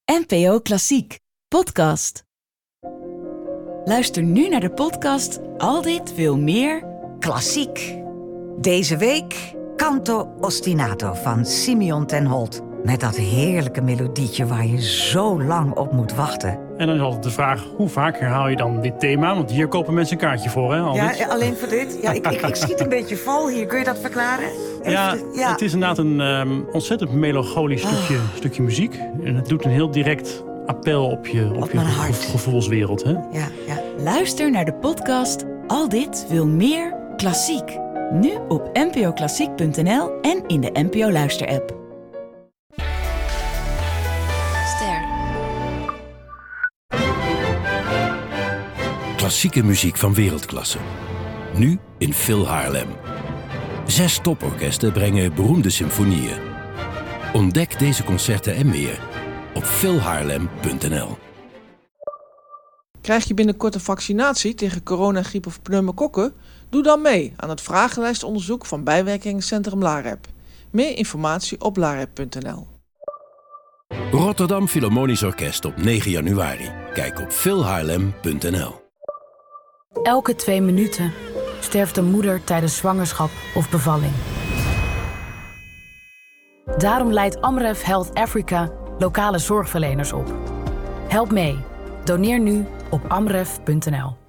NPO Klassiek podcast. Luister nu naar de podcast Al dit veel meer Klassiek. Deze week Canto Ostinato van Simeon ten Holt. Met dat heerlijke melodietje waar je zo lang op moet wachten. En dan is altijd de vraag, hoe vaak herhaal je dan dit thema? Want hier kopen mensen een kaartje voor, hè? Ja, alleen voor dit? Ja, ik schiet een beetje vol hier. Kun je dat verklaren? Ja, het is inderdaad een ontzettend melancholisch stukje muziek. En het doet een heel direct appel op je gevoelswereld, hè? Ja. Luister naar de podcast Al dit veel meer Klassiek. Nu op npoklassiek.nl en in de NPO Luister-app. Klassieke muziek van wereldklasse. Nu in Phil Haarlem. 6 toporkesten brengen beroemde symfonieën. Ontdek deze concerten en meer op philhaarlem.nl. Krijg je binnenkort een vaccinatie tegen coronagriep of pneumokokken? Doe dan mee aan het vragenlijstonderzoek van bijwerkingencentrum LAREP. Meer informatie op larep.nl. Rotterdam Philharmonisch Orkest op 9 januari. Kijk op philhaarlem.nl. Elke 2 minuten sterft een moeder tijdens zwangerschap of bevalling. Daarom leidt Amref Health Africa lokale zorgverleners op. Help mee. Doneer nu op amref.nl.